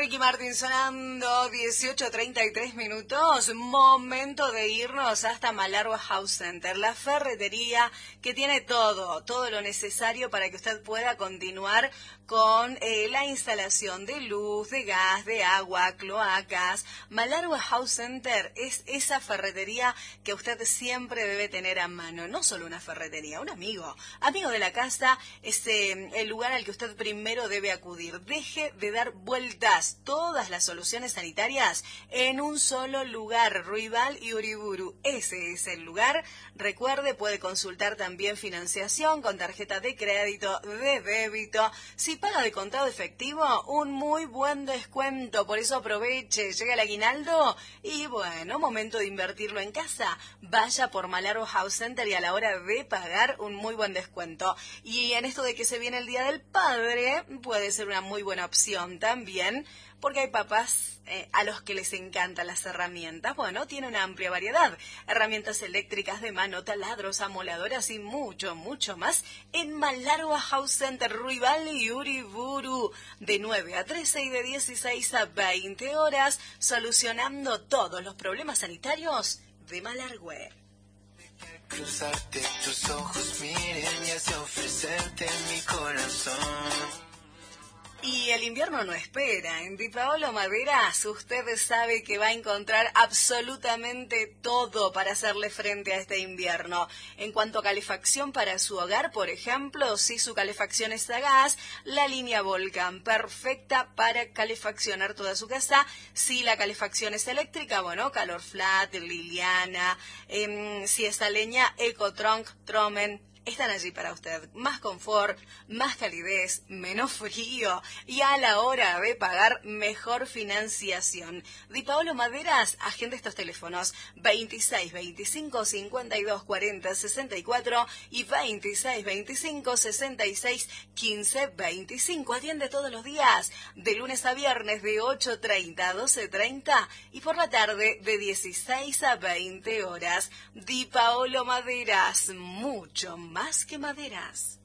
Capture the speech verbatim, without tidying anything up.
Ricky Martin sonando, dieciocho treinta y tres minutos, momento de irnos hasta Malargüe House Center, la ferretería que tiene todo, todo lo necesario para que usted pueda continuar con eh, la instalación de luz, de gas, de agua, cloacas. Malargüe House Center es esa ferretería que usted siempre debe tener a mano, no solo una ferretería, un amigo, amigo de la casa, es eh, el lugar al que usted primero debe acudir. Deje de dar vueltas. Todas las soluciones sanitarias en un solo lugar, Ruibal y Uriburu. Ese es el lugar. Recuerde, puede consultar también financiación con tarjeta de crédito, de débito. Si paga de contado efectivo, un muy buen descuento. Por eso aproveche, llega el aguinaldo y bueno, momento de invertirlo en casa. Vaya por Malargüe House Center y a la hora de pagar un muy buen descuento. Y en esto de que se viene el Día del Padre, puede ser una muy buena opción también, porque hay papás eh, a los que les encantan las herramientas. Bueno, tiene una amplia variedad. Herramientas eléctricas de mano, taladros, amoladoras y mucho, mucho más en Malargüe House Center, Ruibal y Uriburu. De nueve a trece y de dieciséis a veinte horas, solucionando todos los problemas sanitarios de Malargüe. Cruzarte tus ojos, miren y así ofrecerte mi corazón. Y el invierno no espera. En Di Paolo Maderas usted sabe que va a encontrar absolutamente todo para hacerle frente a este invierno. En cuanto a calefacción para su hogar, por ejemplo, si su calefacción es a gas, la línea Volcan, perfecta para calefaccionar toda su casa. Si la calefacción es eléctrica, bueno, Calor Flat, Liliana, eh, si es a leña, Ecotrunk, Tromen, están allí para usted. Más confort, más calidez, menos frío y a la hora de pagar mejor financiación. Di Paolo Maderas, agenda estos teléfonos veintiséis veinticinco cincuenta y dos cuarenta sesenta y cuatro y veintiséis veinticinco sesenta y seis quince veinticinco. Atiende todos los días, de lunes a viernes de ocho treinta a doce treinta y por la tarde de dieciséis a veinte horas. Di Paolo Maderas, mucho más que maderas.